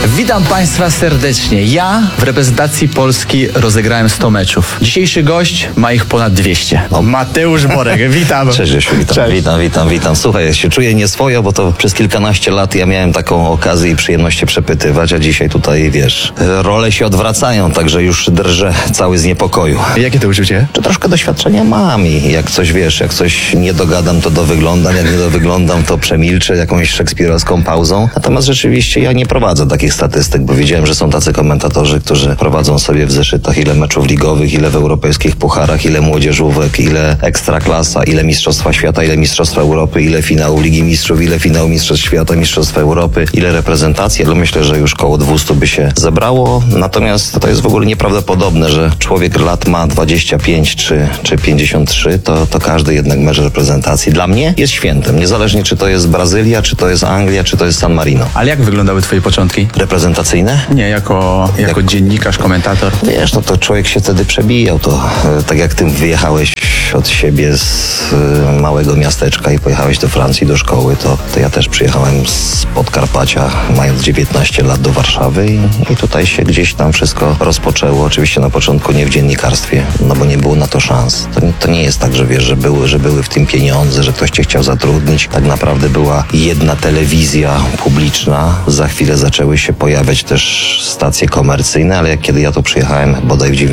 Witam Państwa serdecznie. Ja w reprezentacji Polski rozegrałem 100 meczów. Dzisiejszy gość ma ich ponad 200. Mateusz Borek, witam. Cześć, Jasiu, witam. Cześć. Witam. Słuchaj, ja się czuję nieswojo, bo to przez kilkanaście lat ja miałem taką okazję i przyjemność się przepytywać, a dzisiaj tutaj, wiesz, role się odwracają, także już drżę cały z niepokoju. Jakie to uczucie? Czy troszkę doświadczenia mam i jak coś, wiesz, jak coś nie dogadam, to dowyglądam, jak nie dowyglądam, to przemilczę jakąś szekspirowską pauzą. Natomiast rzeczywiście ja nie prowadzę takich statystyk, bo widziałem, że są tacy komentatorzy, którzy prowadzą sobie w zeszytach ile meczów ligowych, ile w europejskich pucharach, ile młodzieżówek, ile ekstraklasa, ile mistrzostwa świata, ile mistrzostwa Europy, ile finału Ligi Mistrzów, ile finału Mistrzostw Świata, Mistrzostwa Europy, ile reprezentacji, ale myślę, że już koło 200 by się zebrało. Natomiast to jest w ogóle nieprawdopodobne, że człowiek lat ma 25 czy 53, to każdy jednak mecz reprezentacji dla mnie jest świętem. Niezależnie czy to jest Brazylia, czy to jest Anglia, czy to jest San Marino. Ale jak wyglądały Twoje początki? Reprezentacyjne? Nie, jako dziennikarz, komentator. Wiesz, no to człowiek się wtedy przebijał. To tak jak ty wyjechałeś od siebie z małego miasteczka i pojechałeś do Francji do szkoły, to ja też przyjechałem z Podkarpacia, mając 19 lat do Warszawy i tutaj się gdzieś tam wszystko rozpoczęło. Oczywiście na początku nie w dziennikarstwie, no bo nie było na to szans. To nie jest tak, że wiesz, że były w tym pieniądze, że ktoś cię chciał zatrudnić. Tak naprawdę była jedna telewizja publiczna. Za chwilę zaczęły się pojawiać też stacje komercyjne, ale kiedy ja tu przyjechałem bodaj w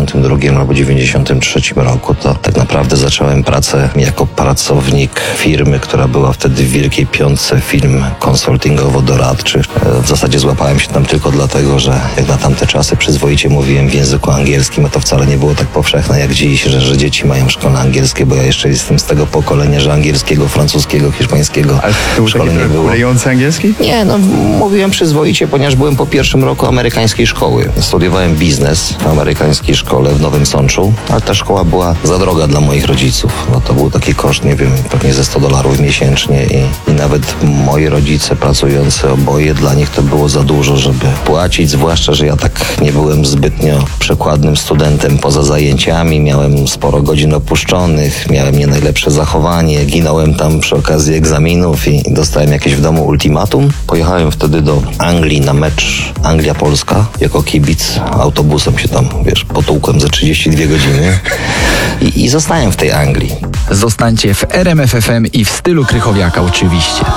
92 albo 93 roku, to tak naprawdę zacząłem pracę jako pracownik firmy, która była wtedy w Wielkiej Piątce, firm konsultingowo-doradczych. W zasadzie złapałem się tam tylko dlatego, że jak na tamte czasy przyzwoicie mówiłem w języku angielskim, a to wcale nie było tak powszechne jak dziś, że dzieci mają szkole angielskie, bo ja jeszcze jestem z tego pokolenia, że angielskiego, francuskiego, hiszpańskiego w szkole nie było. Kulejący angielski? Nie, no mówiłem przyzwoicie, ponieważ byłem po pierwszym roku amerykańskiej szkoły. Studiowałem biznes w amerykańskiej szkole w Nowym Sączu, ale ta szkoła była za droga dla moich rodziców. No to był taki koszt, nie wiem, pewnie ze $100 miesięcznie i nawet moi rodzice pracujący oboje, dla nich to było za dużo, żeby płacić, zwłaszcza, że ja tak nie byłem zbytnio przekładnym studentem poza zajęciami, miałem sporo godzin opuszczonych, miałem nie najlepsze zachowanie, ginąłem tam przy okazji egzaminów i dostałem jakieś w domu ultimatum. Pojechałem wtedy do Anglii na mecz Anglia-Polska jako kibic. Autobusem się tam, wiesz, potłukłem za 32 godziny i zostałem w tej Anglii. Zostańcie w RMF FM i w stylu Krychowiaka oczywiście.